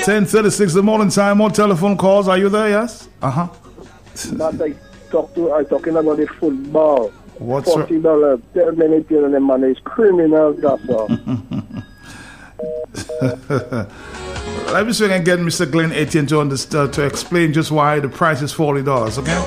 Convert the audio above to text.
10:36 the morning time. More telephone calls. Are you there? Yes. But I'm talking about the football. What's $40, 10 minutes here, and the money is criminal. That's all. Let me see if I can get Mr. Glenn Etienne to explain just why the price is $40. Okay.